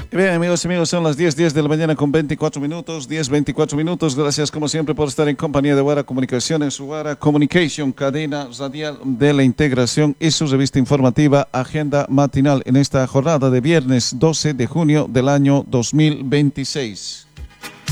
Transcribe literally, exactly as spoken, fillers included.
Bien, amigos y amigos, son las diez, diez de la mañana con veinticuatro minutos, diez, veinticuatro minutos. Gracias, como siempre, por estar en compañía de Wara Comunicaciones, Wara Communication, cadena radial de la integración y su revista informativa Agenda Matinal en esta jornada de viernes doce de junio del año dos mil veintiséis.